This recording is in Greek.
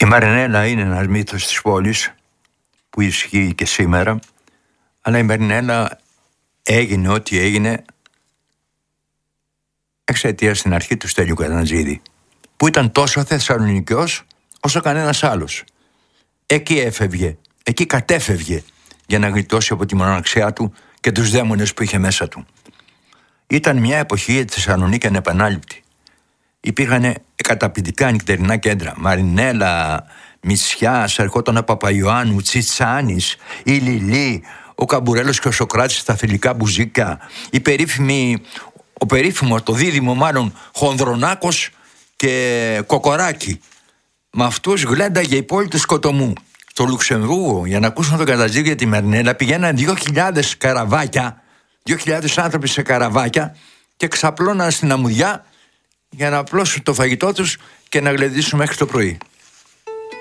Μαρινέλα είναι ένας μύθος της πόλης που ισχύει και σήμερα, αλλά η Μαρινέλα έγινε ό,τι έγινε εξαιτίας στην αρχή του Στέλιου Καρατζίδη, που ήταν τόσο Θεσσαλονικιός όσο κανένας άλλος. Εκεί έφευγε, εκεί κατέφευγε για να γλιτώσει από τη μοναξιά του και τους δαίμονες που είχε μέσα του. Ήταν μια εποχή τη Θεσσαλονίκη ανεπανάληπτη. Υπήρχαν καταπληκτικά νυχτερινά κέντρα. Μαρινέλα, Μητσιάς, ερχόταν ο Παπαϊωάννου, Τσιτσάνης, η Λιλή, ο Καμπουρέλος και ο Σοκράτης στα φιλικά μπουζίκα, το δίδυμο μάλλον Χονδρονάκος και Κοκοράκη. Με αυτούς γλένταγε η πόλη του Σκοτωμού. Στο Λουξεμβούργο, για να ακούσουν τον Καρατζίδη για τη Μαρινέλα, πηγαίναν 2.000 καραβάκια, 2.000 άνθρωποι σε καραβάκια και ξαπλώναν στην αμμουδιά για να απλώσουν το φαγητό τους και να γλεντήσουν μέχρι το πρωί.